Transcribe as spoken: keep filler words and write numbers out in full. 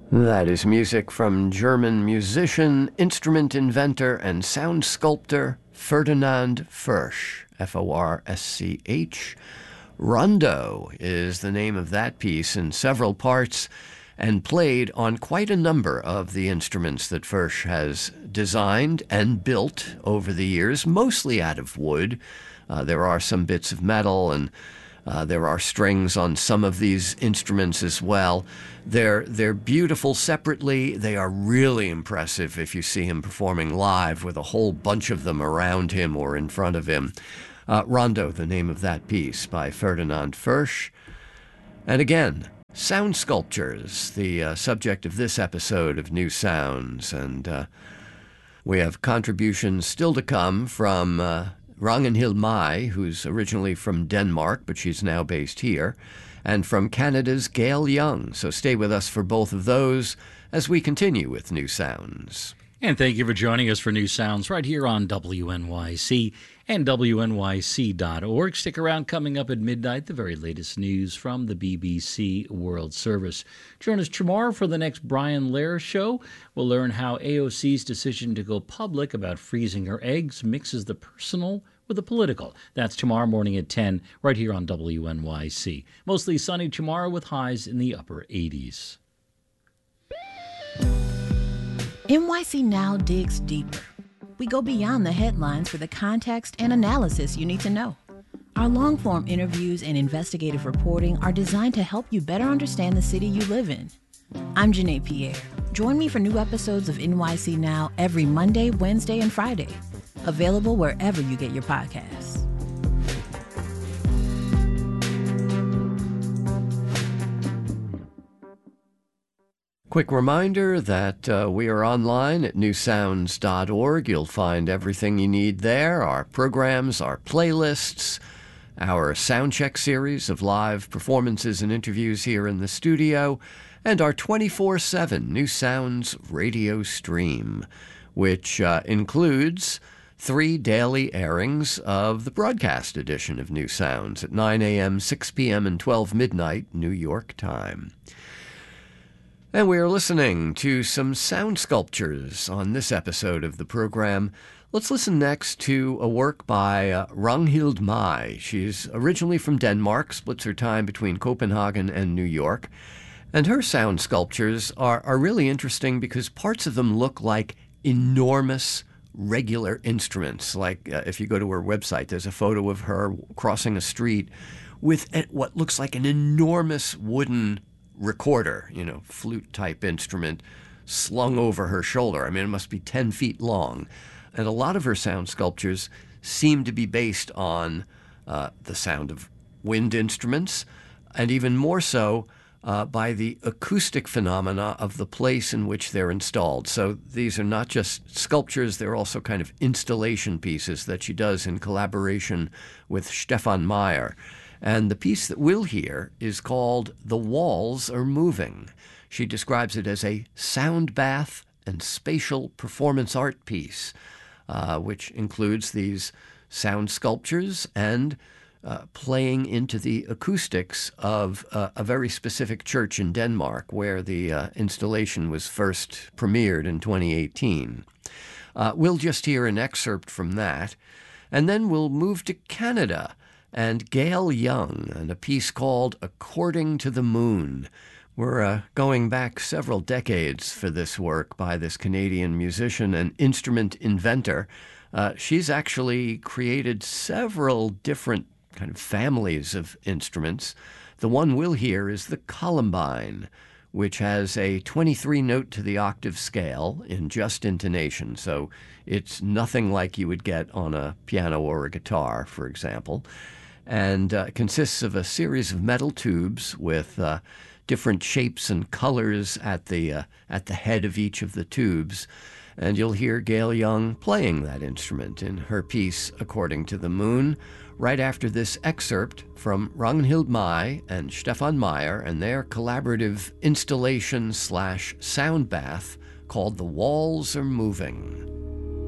That is music from German musician, instrument inventor, and sound sculptor Ferdinand Fursch, F O R S C H. Rondo is the name of that piece in several parts and played on quite a number of the instruments that Fursch has designed and built over the years, mostly out of wood. Uh, there are some bits of metal, and uh, there are strings on some of these instruments as well. They're, they're beautiful separately. They are really impressive if you see him performing live with a whole bunch of them around him or in front of him. Uh, Rondo, the name of that piece by Ferdinand Fursch. And again, sound sculptures, the uh, subject of this episode of New Sounds. And uh, we have contributions still to come from uh, Ragnhild Mai, who's originally from Denmark, but she's now based here, and from Canada's Gail Young. So stay with us for both of those as we continue with New Sounds. And thank you for joining us for New Sounds right here on W N Y C and W N Y C dot org. Stick around. Coming up at midnight, the very latest news from the B B C World Service. Join us tomorrow for the next Brian Lehrer Show. We'll learn how A O C's decision to go public about freezing her eggs mixes the personal with the political. That's tomorrow morning at ten, right here on W N Y C. Mostly sunny tomorrow with highs in the upper eighties. N Y C Now digs deeper. We go beyond the headlines for the context and analysis you need to know. Our long-form interviews and investigative reporting are designed to help you better understand the city you live in. I'm Janae Pierre. Join me for new episodes of N Y C Now every Monday, Wednesday, and Friday. Available wherever you get your podcasts. Quick reminder that uh, we are online at new sounds dot org. You'll find everything you need there, our programs, our playlists, our soundcheck series of live performances and interviews here in the studio, and our twenty-four seven New Sounds radio stream, which uh, includes three daily airings of the broadcast edition of New Sounds at nine a.m., six p.m., and twelve midnight New York time. And we are listening to some sound sculptures on this episode of the program. Let's listen next to a work by uh, Ragnhild Mai. She's originally from Denmark, splits her time between Copenhagen and New York. And her sound sculptures are, are really interesting because parts of them look like enormous regular instruments. Like uh, if you go to her website, there's a photo of her crossing a street with a, what looks like an enormous wooden recorder, you know, flute-type instrument slung over her shoulder. I mean, it must be ten feet long. And a lot of her sound sculptures seem to be based on uh, the sound of wind instruments, and even more so uh, by the acoustic phenomena of the place in which they're installed. So these are not just sculptures, they're also kind of installation pieces that she does in collaboration with Stefan Meyer. And the piece that we'll hear is called The Walls Are Moving. She describes it as a sound bath and spatial performance art piece, uh, which includes these sound sculptures and uh, playing into the acoustics of uh, a very specific church in Denmark where the uh, installation was first premiered in twenty eighteen. Uh, we'll just hear an excerpt from that, and then we'll move to Canada and Gail Young, and a piece called According to the Moon. We're uh, going back several decades for this work by this Canadian musician and instrument inventor. Uh, she's actually created several different kind of families of instruments. The one we'll hear is the columbine, which has a twenty-three note to the octave scale in just intonation, so it's nothing like you would get on a piano or a guitar, for example. And uh, consists of a series of metal tubes with uh, different shapes and colors at the uh, at the head of each of the tubes. And you'll hear Gail Young playing that instrument in her piece, According to the Moon, right after this excerpt from Ragnhild Mai and Stefan Meyer and their collaborative installation slash sound bath called The Walls Are Moving.